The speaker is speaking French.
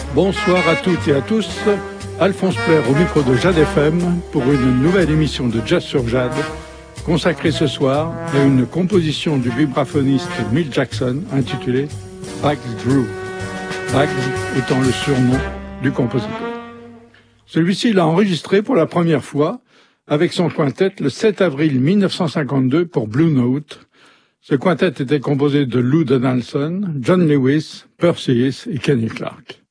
Bonsoir à toutes et à tous. Alphonse Plaire au micro de Jade FM pour une nouvelle émission de Jazz sur Jade, consacrée ce soir à une composition du vibraphoniste Milt Jackson intitulée Baggs Groove. Baggs étant le surnom du compositeur. Celui-ci l'a enregistré pour la première fois avec son quintet le 7 avril 1952 pour Blue Note. Ce quintet était composé de Lou Donaldson, John Lewis, Percy Heath et Kenny Clarke.